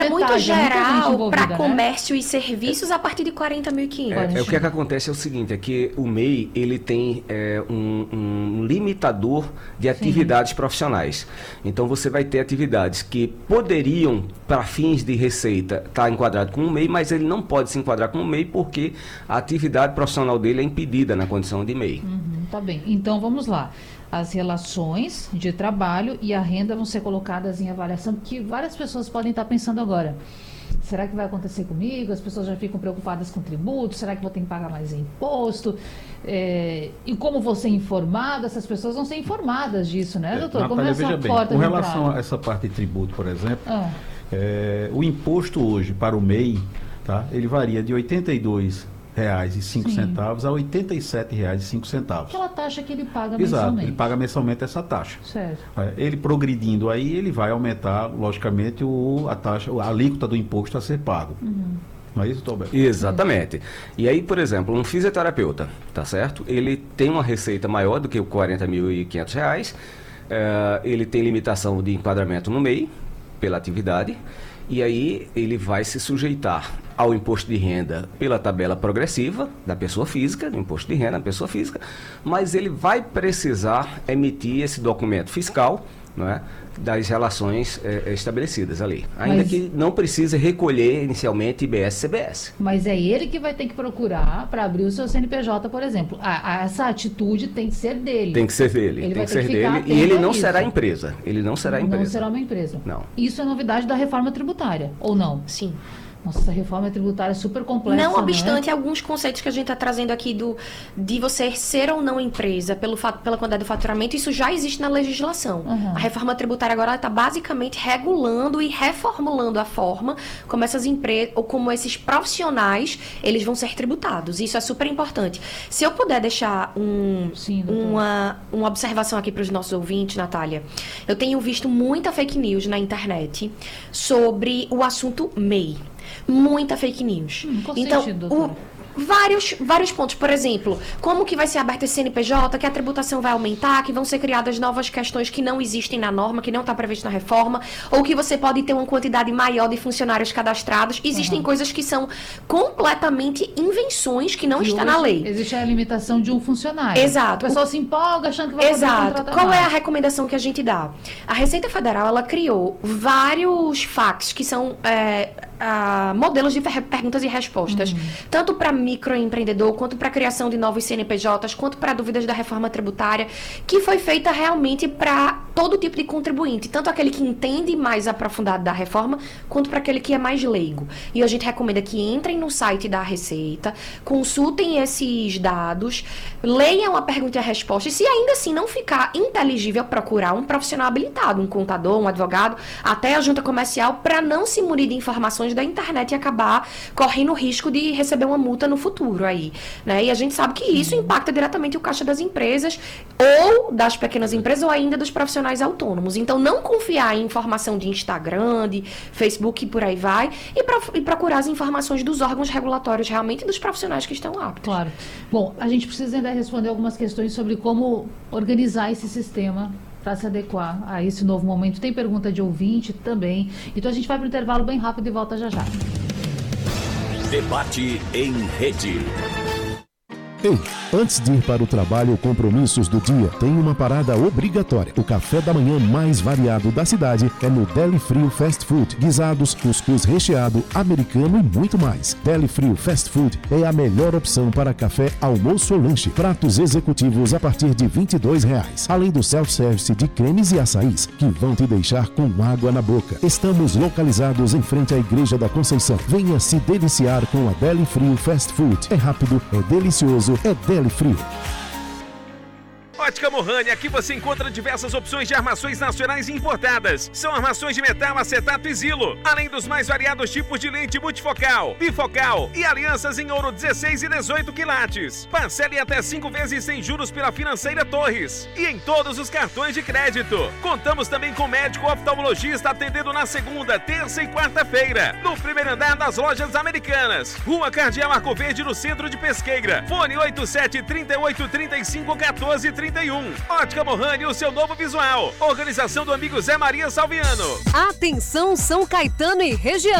É muito geral para né? comércio e serviços a partir de 40.500. O que acontece é o seguinte, é que o MEI ele tem um limitador de atividades profissionais. Então você vai ter atividades que poderiam, para fins de receita, estar enquadrado com o MEI, mas ele não pode se enquadrar com o MEI porque a atividade profissional dele é impedida na condição de MEI. Tá bem, então vamos lá. As relações de trabalho e a renda vão ser colocadas em avaliação, que várias pessoas podem estar pensando agora. Será que vai acontecer comigo? As pessoas já ficam preocupadas com tributo. Será que vou ter que pagar mais imposto? E como vou ser informada? Essas pessoas vão ser informadas disso, né, doutor? Natália, como é essa veja bem, porta com de relação entrada? a essa parte de tributo, por exemplo, o imposto hoje para o MEI, tá, ele varia de R$ 82,05 a R$ 87,05. Aquela taxa que ele paga Exato, mensalmente. ele paga mensalmente essa taxa. Certo. Ele progredindo aí, ele vai aumentar, logicamente, a alíquota do imposto a ser pago. Não é isso, Roberto? Exatamente. E aí, por exemplo, um fisioterapeuta, tá certo? Ele tem uma receita maior do que o R$ 40.500, ele tem limitação de enquadramento no MEI, pela atividade, e aí ele vai se sujeitar ao imposto de renda pela tabela progressiva da pessoa física, do imposto de renda da pessoa física, mas ele vai precisar emitir esse documento fiscal, não é, das relações estabelecidas ali. Ainda que não precise recolher inicialmente IBS e CBS. Mas é ele que vai ter que procurar para abrir o seu CNPJ, por exemplo. Essa atitude tem que ser dele. Tem que ser dele. Ele tem vai que ter ser que ficar dele. E atento ele a não isso. será empresa. Ele não será empresa. Não será uma empresa. Não. Isso é novidade da reforma tributária, ou não? Sim. Nossa, essa reforma tributária é super complexa. Não obstante alguns conceitos que a gente está trazendo aqui de você ser ou não empresa pela quantidade do faturamento, isso já existe na legislação. A reforma tributária agora está basicamente regulando e reformulando a forma como essas empresas ou como esses profissionais eles vão ser tributados. Isso é super importante. Se eu puder deixar uma observação aqui para os nossos ouvintes, Natália, eu tenho visto muita fake news na internet sobre o assunto MEI. Muita fake news. Então, vários pontos. Por exemplo, como que vai ser aberto esse CNPJ, que a tributação vai aumentar, que vão ser criadas novas questões que não existem na norma, que não está previsto na reforma, ou que você pode ter uma quantidade maior de funcionários cadastrados. Existem coisas que são completamente invenções que não está na lei. Existe a limitação de um funcionário. Exato. O pessoal se empolga achando que vai poder contratar Qual mais. é a recomendação que a gente dá? A Receita Federal, ela criou vários FAQs, que são modelos de perguntas e respostas, tanto para microempreendedor, quanto para a criação de novos CNPJs, quanto para dúvidas da reforma tributária, que foi feita realmente para todo tipo de contribuinte, tanto aquele que entende mais aprofundado da reforma, quanto para aquele que é mais leigo. E a gente recomenda que entrem no site da Receita, consultem esses dados, leiam a pergunta e a resposta, e se ainda assim não ficar inteligível, procurar um profissional habilitado, um contador, um advogado, até a junta comercial, para não se munir de informações da internet e acabar correndo o risco de receber uma multa no futuro aí, né? E a gente sabe que isso impacta diretamente o caixa das empresas ou das pequenas empresas ou ainda dos profissionais autônomos. Então, não confiar em informação de Instagram, de Facebook e por aí vai, e procurar as informações dos órgãos regulatórios realmente e dos profissionais que estão aptos. Claro. Bom, a gente precisa ainda responder algumas questões sobre como organizar esse sistema para se adequar a esse novo momento. Tem pergunta de ouvinte também. Então a gente vai para o intervalo bem rápido e volta já já. Debate em rede. Ei, antes de ir para o trabalho ou compromissos do dia, tem uma parada obrigatória. O café da manhã mais variado da cidade é no Deli Frio Fast Food. Guisados, cuscuz recheado, americano e muito mais. Deli Frio Fast Food é a melhor opção para café, almoço ou lanche. Pratos executivos a partir de R$ 22,00. Além do self-service de cremes e açaís, que vão te deixar com água na boca. Estamos localizados em frente à Igreja da Conceição. Venha se deliciar com a Deli Frio Fast Food. É rápido, é delicioso, é Deli Frio. Ótica Morrani, aqui você encontra diversas opções de armações nacionais e importadas. São armações de metal, acetato e Zilo, além dos mais variados tipos de lente multifocal, bifocal e alianças em ouro 16 e 18 quilates. Parcele até 5 vezes sem juros pela Financeira Torres e em todos os cartões de crédito. Contamos também com médico oftalmologista atendendo na segunda, terça e quarta-feira, no primeiro andar das Lojas Americanas. Rua Cardeal Arco Verde, no centro de Pesqueira. Fone 87 38 35 14 35. 3031. Ótica Mohani, o seu novo visual. Organização do amigo Zé Maria Salviano. Atenção São Caetano e região.